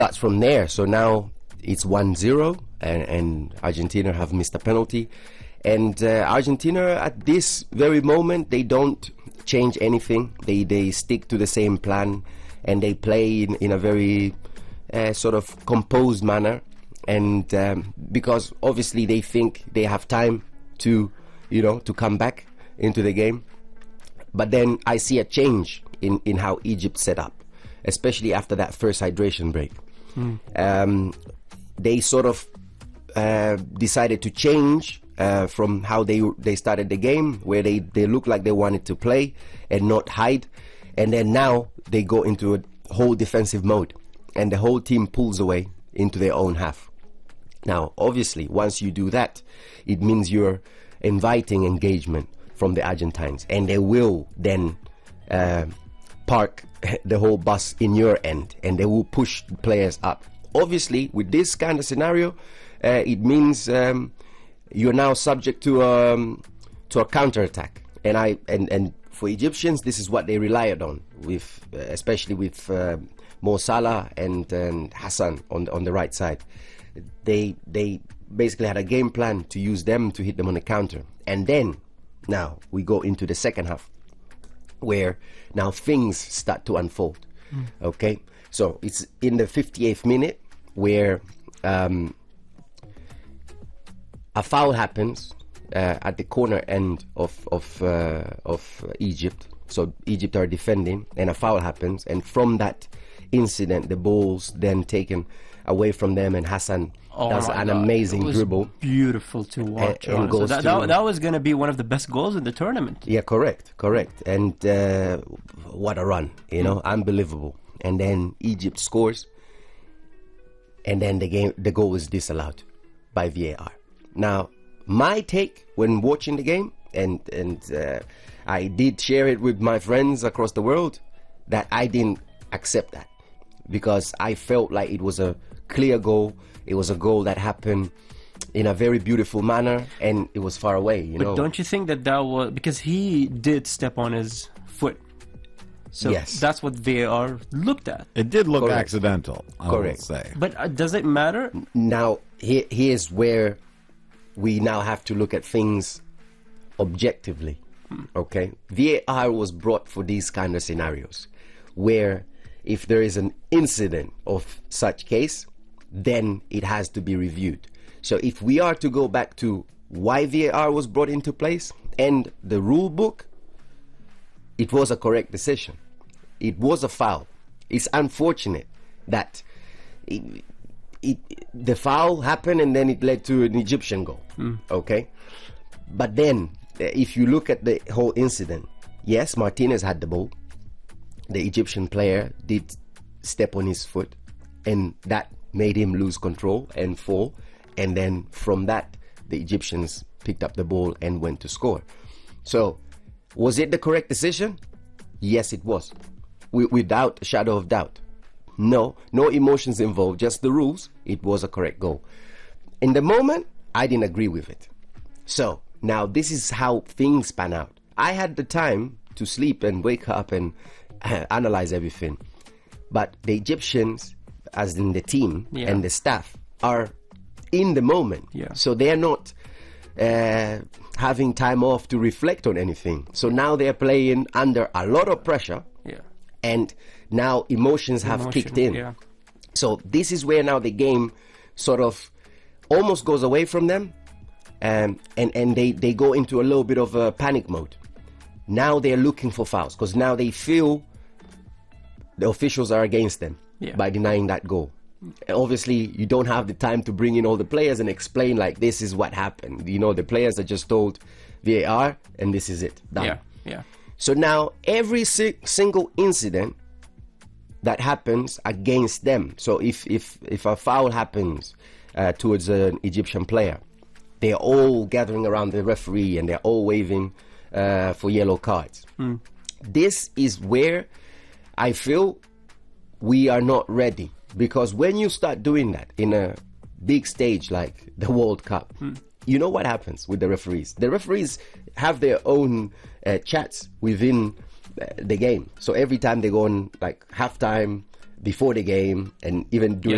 Starts from there. So now it's 1-0, and Argentina have missed a penalty. And Argentina, at this very moment, they don't change anything. They stick to the same plan, and they play in a very sort of composed manner. And because obviously they think they have time to, to come back into the game. But then I see a change in how Egypt set up, especially after that first hydration break. They sort of decided to change from how they started the game, where they looked like they wanted to play and not hide. And then now they go into a whole defensive mode, and the whole team pulls away into their own half. Now, obviously, once you do that, it means you're inviting engagement from the Argentines, and they will then park the whole bus in your end, and they will push the players up. Obviously, with this kind of scenario, it means you're now subject to a counterattack. And for Egyptians, this is what they relied on, especially with Mo Salah and Hassan on the right side. They basically had a game plan to use them to hit them on the counter. And then now we go into the second half, where now things start to unfold. Okay, so it's in the 58th minute where a foul happens at the corner end of Egypt. So Egypt are defending, and a foul happens, and from that incident, the ball's then taken away from them, and Hassan does an amazing dribble. Beautiful to watch. And goes that was going to be one of the best goals in the tournament. Yeah, correct. And what a run, unbelievable. And then Egypt scores, and then the goal is disallowed by VAR. Now, my take when watching the game, and I did share it with my friends across the world, that I didn't accept that, because I felt like it was a clear goal. It was a goal that happened in a very beautiful manner, and it was far away, But don't you think that was because he did step on his foot? So yes, that's what VAR looked at. It did look accidental, I would say. But does it matter? Now, here's where we now have to look at things objectively. Okay, VAR was brought for these kind of scenarios, where if there is an incident of such case, then it has to be reviewed. So if we are to go back to why VAR was brought into place and the rule book, it was a correct decision. It was a foul. It's unfortunate that the foul happened and then it led to an Egyptian goal. Okay, but then if you look at the whole incident, yes, Martinez had the ball. The Egyptian player did step on his foot, and that made him lose control and fall. And then from that, the Egyptians picked up the ball and went to score. So, was it the correct decision? Yes, it was. Without a shadow of doubt. No emotions involved, just the rules. It was a correct goal. In the moment, I didn't agree with it. So, now this is how things pan out. I had the time to sleep and wake up and analyze everything. But the Egyptians, as in the team and the staff, are in the moment. So they are not having time off to reflect on anything. So now they are playing under a lot of pressure. And now emotions have kicked in. So this is where now the game sort of almost goes away from them. And they go into a little bit of a panic mode. Now they're looking for fouls, because now they feel the officials are against them by denying that goal. And obviously, you don't have the time to bring in all the players and explain, like, this is what happened. The players are just told VAR, and this is it. Done. So now, every single incident that happens against them, so if a foul happens towards an Egyptian player, they're all gathering around the referee and they're all waving for yellow cards. This is where I feel we are not ready, because when you start doing that in a big stage like the World Cup, you know what happens with the referees. The referees have their own chats within the game. So every time they go on, like, halftime, before the game, and even during